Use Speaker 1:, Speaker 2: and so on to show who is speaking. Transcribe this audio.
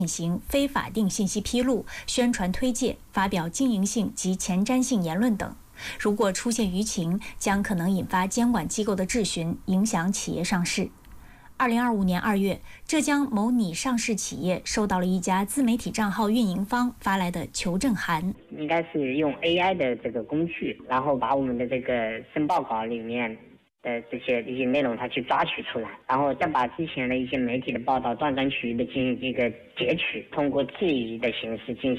Speaker 1: 行非法定信息披露、宣传推介、发表经营性及前瞻性言论等。如果出现舆情，将可能引发监管机构的质询，影响企业上市。2025年2月，浙江某拟上市企业收到了一家自媒体账号运营方发来的求证函，
Speaker 2: 应该是用 AI 的这个工具，然后把我们的这个申报稿里面的这些内容它去抓取出来，然后再把之前的一些媒体的报道断章取义的进行一个截取，通过质疑的形式进